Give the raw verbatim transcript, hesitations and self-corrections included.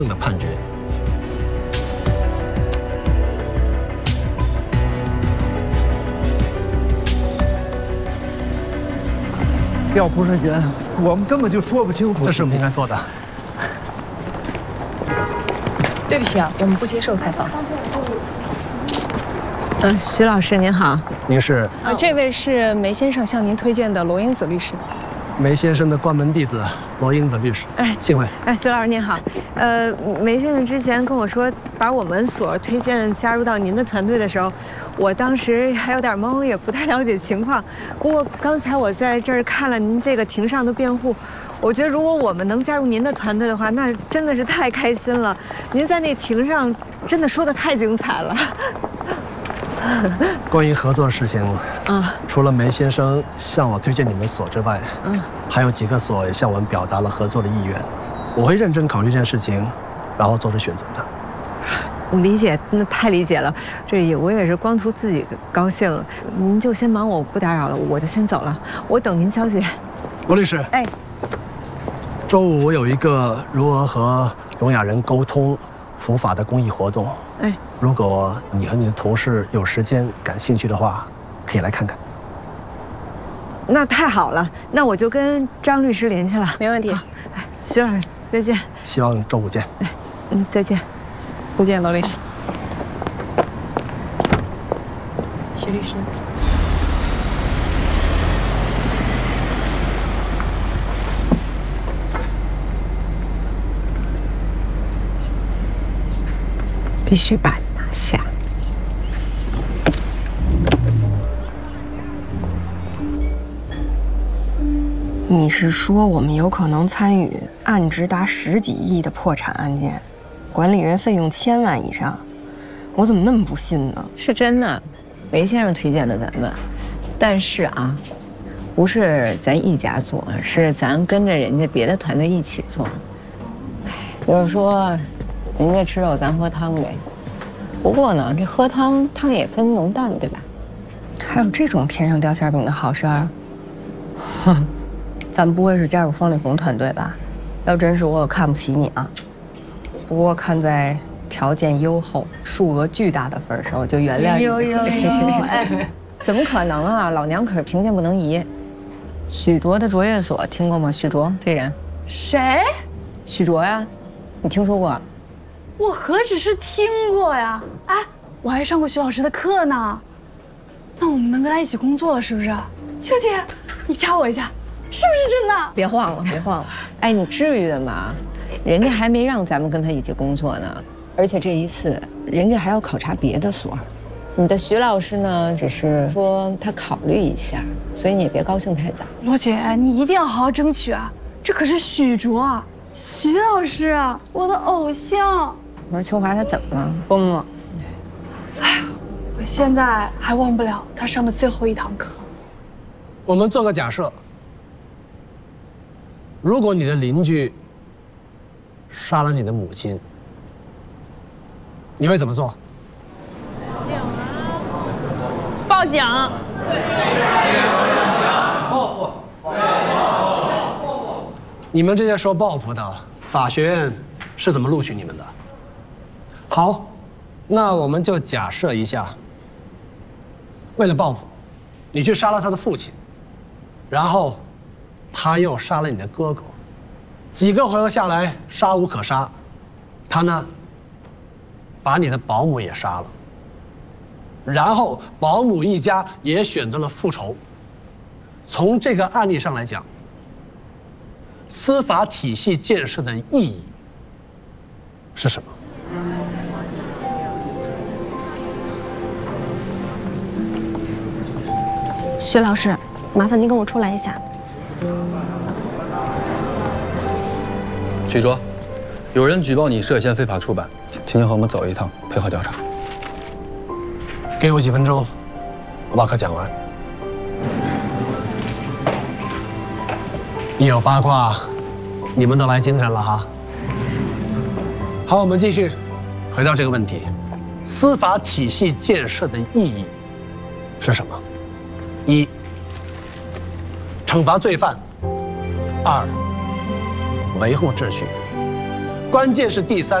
的判决。 要不是人，我们根本就说不清楚。 这是我们应该做的。 对不起啊，我们不接受采访。 嗯，徐老师您好。 您是？ 啊，这位是梅先生向您推荐的罗英子律师。 梅先生的关门弟子罗英子律师。哎，幸会。 哎，徐老师您好。呃，梅先生之前跟我说把我们所推荐加入到您的团队的时候，我当时还有点懵，也不太了解情况。不过刚才我在这儿看了您这个庭上的辩护，我觉得如果我们能加入您的团队的话，那真的是太开心了。您在那庭上真的说的太精彩了。 关于合作的事情， 啊， 除了梅先生向我推荐你们所之外， 嗯， 还有几个所也向我们表达了合作的意愿。我会认真考虑这件事情，然后做出选择的。 理解，那太理解了。这也我也是光图自己高兴。您就先忙，我不打扰了，我就先走了。我等您消息。 罗律师， 哎， 周五我有一个如何和聋哑人沟通普法的公益活动。 哎， 如果你和你的同事有时间、感兴趣的话，可以来看看。 那太好了，那我就跟张律师联系了。 没问题。 哎，徐老师，再见。 希望周五见。 哎，嗯，再见。 再见，罗律师。徐律师。 必须把你拿下。 你是说我们有可能参与案值达十几亿的破产案件，管理人费用千万以上？我怎么那么不信呢？ 是真的，梅先生推荐的咱们，但是啊，不是咱一家做，是咱跟着人家别的团队一起做。哎，就是说。人家吃肉，咱喝汤呗。不过呢，这喝汤汤也分浓淡，对吧？ 还有这种天上掉馅饼的好事儿？哼，咱不会是加入方力宏团队吧？要真是我，可看不起你啊。不过看在条件优厚、数额巨大的份上，我就原谅你。 呦呦呦！哎，怎么可能啊？老娘可是贫贱不能移。许卓的卓越所听过吗？许卓这人， 谁？ 许卓呀，你听说过？ 我何止是听过呀！哎，我还上过徐老师的课呢。那我们能跟他一起工作了，是不是？秋姐，你掐我一下，是不是真的？ 别晃了，别晃了！哎，你至于的吗？人家还没让咱们跟他一起工作呢，而且这一次人家还要考察别的所。你的徐老师呢，只是说他考虑一下，所以你也别高兴太早。 罗姐，你一定要好好争取啊！这可是许卓，徐老师啊，我的偶像。 我说秋华他怎么了？ 疯了！ 哎，我现在还忘不了他上的最后一堂课。 我们做个假设，如果你的邻居杀了你的母亲，你会怎么做？ 报警！ 报复！你们这些说报复的，法学院是怎么录取你们的？好，那我们就假设一下，为了报复，你去杀了他的父亲，然后他又杀了你的哥哥，几个回合下来杀无可杀，他呢把你的保姆也杀了，然后保姆一家也选择了复仇。从这个案例上来讲，司法体系建设的意义是什么？ 薛老师，麻烦您跟我出来一下。 许卓，有人举报你涉嫌非法出版，请你和我们走一趟，配合调查。 给我几分钟，我把课讲完。一有八卦，你们都来精神了哈。好，我们继续，回到这个问题：司法体系建设的意义是什么？一、惩罚罪犯；二、维护秩序； 关键是第三。